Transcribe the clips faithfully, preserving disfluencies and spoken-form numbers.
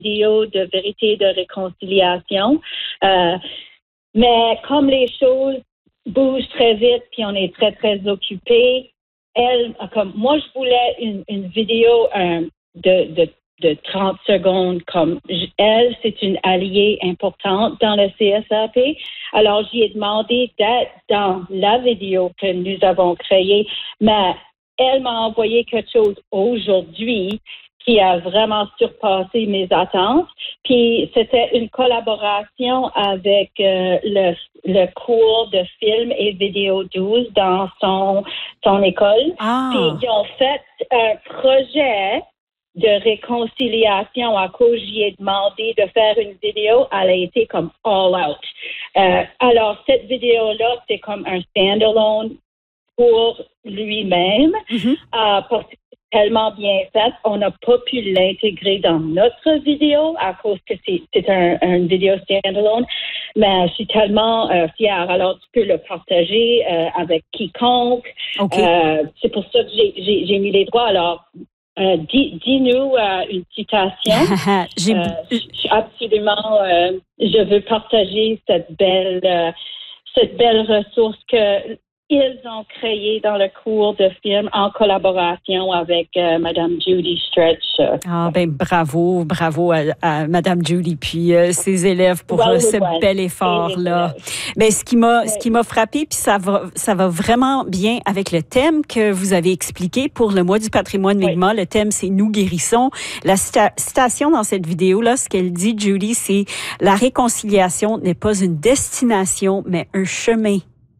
vidéo de vérité, de réconciliation. Euh, mais comme les choses bougent très vite, puis on est très, très occupés, elle, comme moi, je voulais une, une vidéo euh, de, de, de trente secondes. Comme elle, c'est une alliée importante dans le C S A P. Alors, j'y ai demandé d'être dans la vidéo que nous avons créée, mais elle m'a envoyé quelque chose aujourd'hui qui a vraiment surpassé mes attentes. Puis c'était une collaboration avec euh, le, le cours de film et vidéo douze dans son, son école. Ah. Puis ils ont fait un projet de réconciliation à cause j'y ai demandé de faire une vidéo. Elle a été comme all out. Euh, alors, cette vidéo-là, c'est comme un stand-alone pour lui-même. Mm-hmm. Euh, parce que tellement bien faite, on n'a pas pu l'intégrer dans notre vidéo à cause que c'est, c'est un, une vidéo stand-alone, mais je suis tellement euh, fière. Alors, tu peux le partager euh, avec quiconque. Okay. Euh, c'est pour ça que j'ai, j'ai, j'ai mis les droits. Alors, euh, dis, dis-nous euh, une citation. j'ai... Euh, je suis absolument... Euh, je veux partager cette belle, euh, cette belle ressource que... ils ont créé dans le cours de film en collaboration avec euh, Madame Judy Stretch. Ah ben bravo, bravo à, à Madame Judy puis euh, ses élèves pour well, euh, ce well. bel effort là. Mais ce qui m'a, oui. ce qui m'a frappé puis ça va, ça va vraiment bien avec le thème que vous avez expliqué pour le mois du patrimoine Mi'kmaq. Oui. Le thème c'est Nous guérissons. La cita- citation dans cette vidéo là, ce qu'elle dit Judy, c'est la réconciliation n'est pas une destination mais un chemin.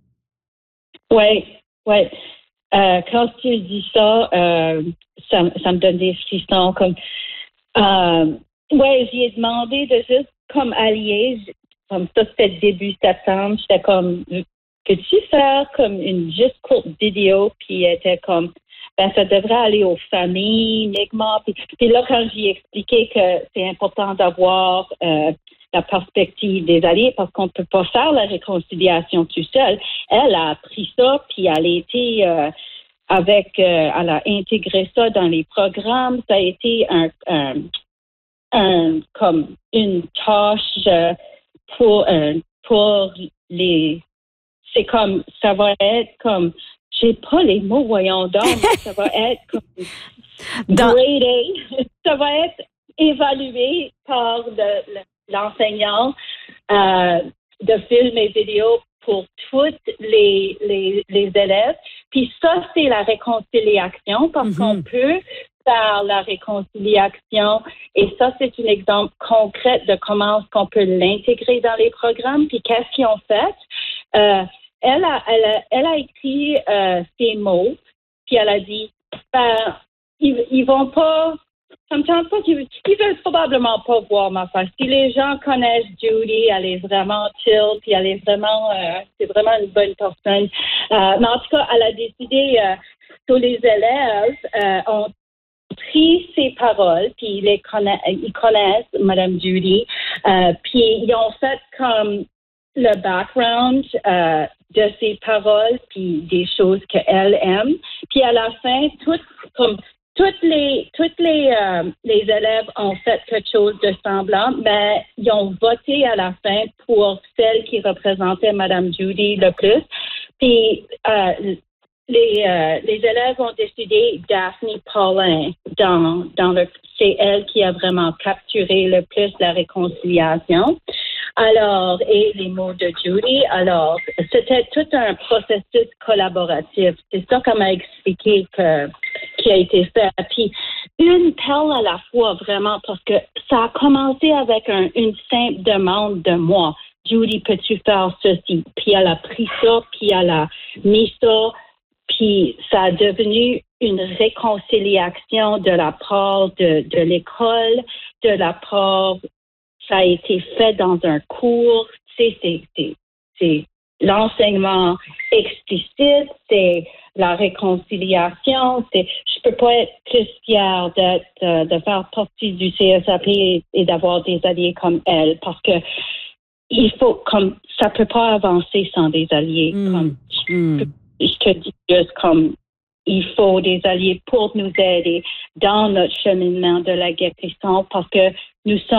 Oui, oui. Euh, quand tu dis ça, euh, ça, ça me donne des frissons. Comme, euh, ouais, j'y ai demandé de juste comme allier, comme ça c'était début septembre, j'étais comme, peux-tu faire comme une juste courte vidéo, puis elle était comme, ben ça devrait aller aux familles, Mi'kmaq. Puis, puis là, quand j'ai expliqué que c'est important d'avoir euh, la perspective des alliés parce qu'on ne peut pas faire la réconciliation tout seul. Elle a appris ça, puis elle a été euh, avec, euh, elle a intégré ça dans les programmes. Ça a été un, un, un comme une tâche euh, pour euh, pour les. C'est comme ça va être comme. J'ai pas les mots, voyons donc. Ça va être comme dans... gradé. Ça va être évalué par le, le l'enseignant euh, de films et vidéos pour toutes les, les, les élèves. Puis ça, c'est la réconciliation parce mm-hmm. qu'on peut faire la réconciliation et ça, c'est un exemple concret de comment est-ce qu'on peut l'intégrer dans les programmes. Puis qu'est-ce qu'ils ont fait? Euh, elle, a, elle, a, elle a écrit euh, ces mots, puis elle a dit, ben, ils, ils vont pas... Ça me tente pas qu'ils ils veulent probablement pas voir ma face. Si les gens connaissent Judy, elle est vraiment chill, puis elle est vraiment, euh, c'est vraiment une bonne personne. Euh, mais en tout cas, elle a décidé, euh, tous les élèves euh, ont pris ses paroles, puis ils les connaissent, ils connaissent Madame Judy, euh, puis ils ont fait comme le background euh, de ses paroles, puis des choses qu'elle aime. Puis à la fin, tout comme Toutes les toutes les euh, les élèves ont fait quelque chose de semblant, mais ils ont voté à la fin pour celle qui représentait Madame Judy le plus. Puis euh, les euh, les élèves ont décidé Daphne Paulin dans dans le c'est elle qui a vraiment capturé le plus la réconciliation. Alors, et les mots de Judy, alors, c'était tout un processus collaboratif. C'est ça qu'on m'a expliqué que, qui a été fait. Puis, une perle à la fois, vraiment, parce que ça a commencé avec un, une simple demande de moi. Judy, peux-tu faire ceci? Puis, elle a pris ça, puis elle a mis ça, puis ça a devenu une réconciliation de la part de, de l'école, de la part... Ça a été fait dans un cours, c'est, c'est, c'est, c'est l'enseignement explicite, c'est la réconciliation. C'est, je peux pas être plus fière d'être, euh, de faire partie du C S A P et, et d'avoir des alliés comme elle, parce que il faut, comme ça peut pas avancer sans des alliés. Mm. Comme je, Mm. je te dis juste comme il faut des alliés pour nous aider dans notre cheminement de la guérison, parce que nous sommes